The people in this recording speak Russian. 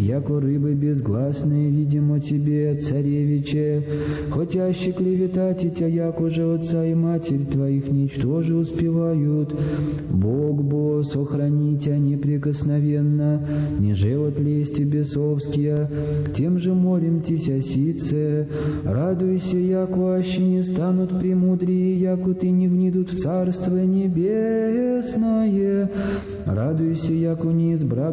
яко рыбы безгласные, видимо тебе, царевиче, хотяще клеветать и тя, яко же отца и матерь твоих ничтоже успевают. Бог бо сохрани тя неприкосновенно, ниже от лести бесовские, к тем же морем тися сице. Радуйся, яко аще не станут премудрее, яко ты не внидут в Царство Небесное. Радуйся, яко не избраг